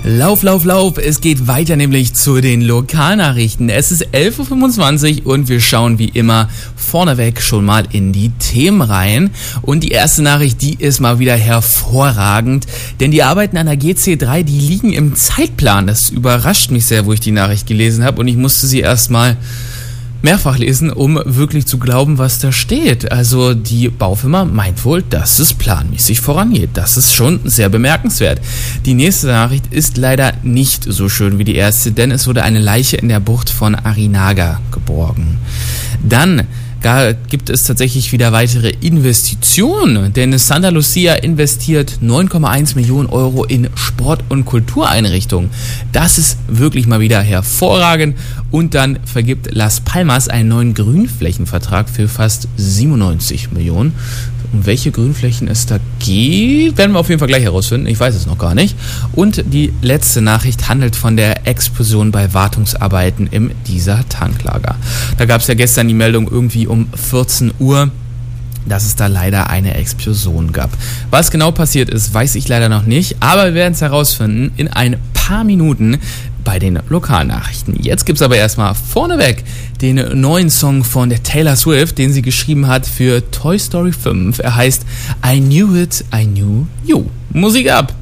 Lauf, Lauf, Lauf. Es geht weiter nämlich zu den Lokalnachrichten. Es ist 11.25 Uhr und wir schauen wie immer vorneweg schon mal in die Themen rein. Und die erste Nachricht, die ist mal wieder hervorragend, denn die Arbeiten an der GC3, die liegen im Zeitplan. Das überrascht mich sehr, wo ich die Nachricht gelesen habe und ich musste sie erstmal mehrfach lesen, um wirklich zu glauben, was da steht. Also die Baufirma meint wohl, dass es planmäßig vorangeht. Das ist schon sehr bemerkenswert. Die nächste Nachricht ist leider nicht so schön wie die erste, denn es wurde eine Leiche in der Bucht von Arinaga geborgen. Dann gibt es tatsächlich wieder weitere Investitionen, denn Santa Lucia investiert 9,1 Millionen Euro in Sport- und Kultureinrichtungen. Das ist wirklich mal wieder hervorragend. Und dann vergibt Las Palmas einen neuen Grünflächenvertrag für fast 97 Millionen. Um welche Grünflächen es da geht, werden wir auf jeden Fall gleich herausfinden. Ich weiß es noch gar nicht. Und die letzte Nachricht handelt von der Explosion bei Wartungsarbeiten im Dieser Tanklager. Da gab es ja gestern die Meldung irgendwie um 14 Uhr, dass es da leider eine Explosion gab. Was genau passiert ist, weiß ich leider noch nicht, aber wir werden es herausfinden in ein paar Minuten bei den Lokalnachrichten. Jetzt gibt's aber erstmal vorneweg den neuen Song von der Taylor Swift, den sie geschrieben hat für Toy Story 5. Er heißt I Knew It, I Knew You. Musik ab!